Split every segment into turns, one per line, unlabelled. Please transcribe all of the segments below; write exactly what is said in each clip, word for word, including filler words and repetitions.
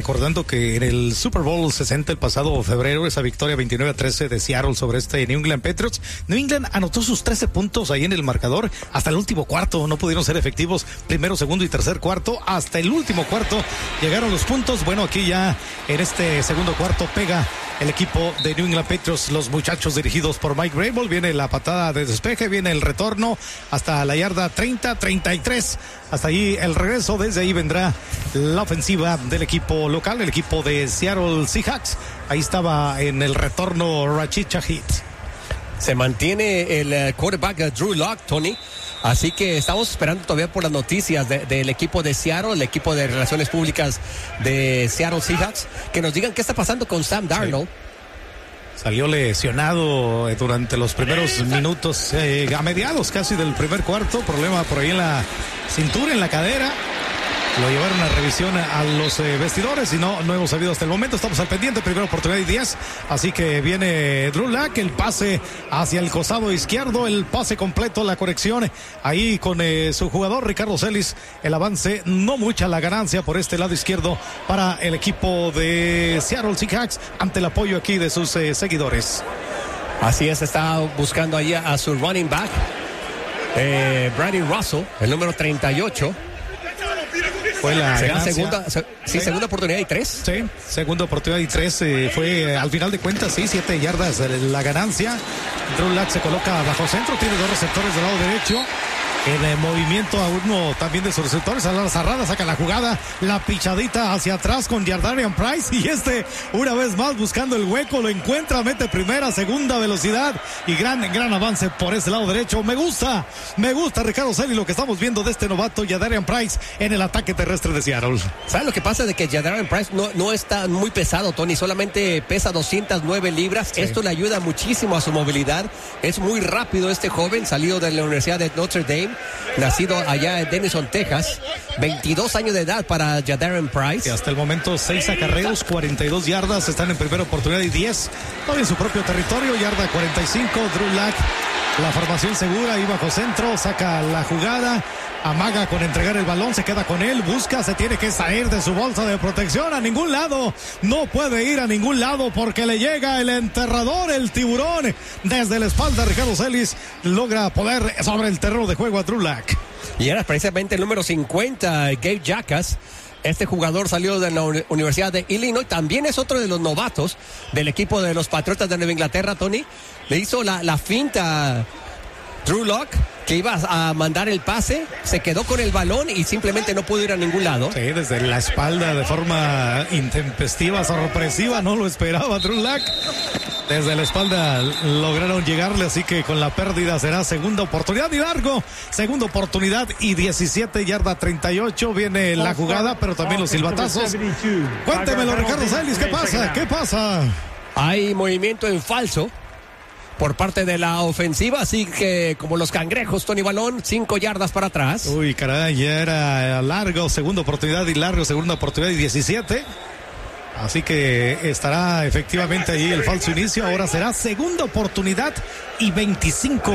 recordando que en el Super Bowl sesenta el pasado febrero, esa victoria veintinueve a trece de Seattle sobre este New England Patriots, New England anotó sus trece puntos ahí en el marcador hasta el último cuarto. No pudieron ser efectivos primero, segundo y tercer cuarto. Hasta el último cuarto llegaron los puntos. Bueno, aquí ya en este segundo cuarto pega el equipo de New England Patriots, los muchachos dirigidos por Mike Vrabel. Viene la patada de despeje, viene el retorno hasta la yarda treinta, treinta y tres. Hasta allí el regreso, desde ahí vendrá la ofensiva del equipo local, el equipo de Seattle Seahawks. Ahí estaba en el retorno Rashid Shaheed.
Se mantiene el uh, quarterback uh, Drew Lock, Tony. Así que estamos esperando todavía por las noticias de, del equipo de Seattle, el equipo de Relaciones Públicas de Seattle Seahawks, que nos digan qué está pasando con Sam Darnold.
Sí. Salió lesionado durante los primeros minutos, eh, a mediados casi del primer cuarto, problema por ahí en la cintura, en la cadera. Lo llevaron a revisión a los eh, vestidores y no, no hemos sabido hasta el momento. Estamos al pendiente, primera oportunidad y diez. Así que viene Drew Lock, el pase hacia el costado izquierdo, el pase completo, la conexión ahí con eh, su jugador Ricardo Celis. El avance, no mucha la ganancia por este lado izquierdo para el equipo de Seattle Seahawks ante el apoyo aquí de sus eh, seguidores.
Así es, está buscando ahí a, a su running back, eh, Brady Russell, el número treinta y ocho.
Fue la
segunda, se, sí, sí, segunda oportunidad y tres.
Sí, segunda oportunidad y tres. Eh, fue eh, al final de cuentas, sí, siete yardas eh, la ganancia. Drew Lock se coloca bajo centro, tiene dos receptores del lado derecho. En el movimiento a uno también de sus receptores, a la cerrada, saca la jugada, la pichadita hacia atrás con Jardarian Price, y este una vez más buscando el hueco, lo encuentra, mete primera, segunda velocidad y gran, gran avance por ese lado derecho. Me gusta, me gusta Ricardo Celis lo que estamos viendo de este novato Jardarian Price en el ataque terrestre de Seattle.
¿Sabes lo que pasa? De que Jardarian Price no, no está muy pesado, Tony, solamente pesa doscientas nueve libras. Sí. Esto le ayuda muchísimo a su movilidad. Es muy rápido este joven, salido de la Universidad de Notre Dame, nacido allá en Denison, Texas. veintidós años de edad para Jardarian Price.
Y hasta el momento seis acarreos, cuarenta y dos yardas, están en primera oportunidad y diez. Todavía en su propio territorio, yarda cuarenta y cinco. Drew Lock, la formación segura, ahí bajo centro, saca la jugada, amaga con entregar el balón, se queda con él, busca, se tiene que salir de su bolsa de protección, a ningún lado, no puede ir a ningún lado porque le llega el enterrador, el tiburón, desde la espalda. Ricardo Celis logra poder sobre el terreno de juego a Drew Lock.
Y era precisamente el número cincuenta, Gabe Jacas. Este jugador salió de la Universidad de Illinois, también es otro de los novatos del equipo de los Patriotas de Nueva Inglaterra, Tony. Le hizo la, la finta Drew Lock, que iba a mandar el pase, se quedó con el balón y simplemente no pudo ir a ningún lado.
Sí, desde la espalda de forma intempestiva, sorpresiva, no lo esperaba Drew Lock. Desde la espalda lograron llegarle, así que con la pérdida será segunda oportunidad y largo. Segunda oportunidad y diecisiete, yarda treinta y ocho. Viene la jugada, pero también los silbatazos. Cuéntemelo, Ricardo Celis, ¿qué pasa? ¿Qué pasa?
Hay movimiento en falso por parte de la ofensiva, así que como los cangrejos, Tony Balón, cinco yardas para atrás.
Uy, caray, ya era largo, segunda oportunidad y largo, segunda oportunidad y diecisiete. Así que estará efectivamente ahí el falso inicio. Ahora será segunda oportunidad y veinticinco.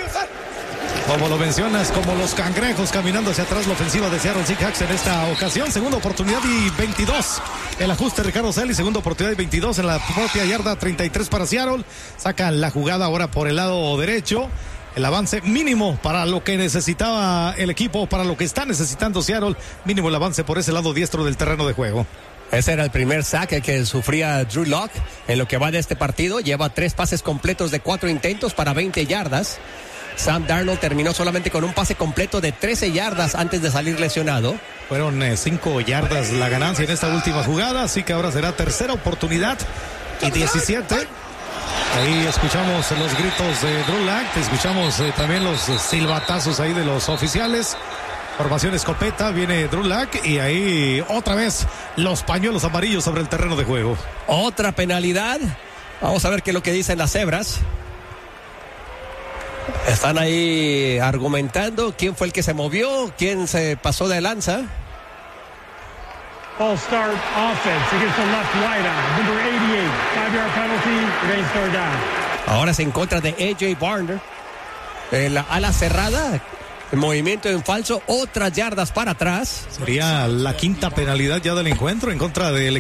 Como lo mencionas, como los cangrejos caminando hacia atrás la ofensiva de Seattle Seahawks en esta ocasión. Segunda oportunidad y veintidós. El ajuste Ricardo Celis, segunda oportunidad y veintidós en la propia yarda treinta y tres para Seattle. Sacan la jugada ahora por el lado derecho. El avance mínimo para lo que necesitaba el equipo, para lo que está necesitando Seattle. Mínimo el avance por ese lado diestro del terreno de juego.
Ese era el primer saque que sufría Drew Lock en lo que va de este partido. Lleva tres pases completos de cuatro intentos para veinte yardas. Sam Darnold terminó solamente con un pase completo de trece yardas antes de salir lesionado.
Fueron eh, cinco yardas la ganancia en esta última jugada, así que ahora será tercera oportunidad y diecisiete. Ahí escuchamos los gritos de Drew Lock, escuchamos eh, también los silbatazos ahí de los oficiales. Formación escopeta, viene Drew Lock y ahí otra vez los pañuelos amarillos sobre el terreno de juego.
Otra penalidad. Vamos a ver qué es lo que dicen las cebras. Están ahí argumentando quién fue el que se movió, quién se pasó de lanza.
All start offense against the left wideout. Number eighty-eight, five-yard penalty, remains third down.
Ahora se en contra de A J Barner. En la ala cerrada. El movimiento en falso, otras yardas para atrás.
Sería la quinta penalidad ya del encuentro en contra del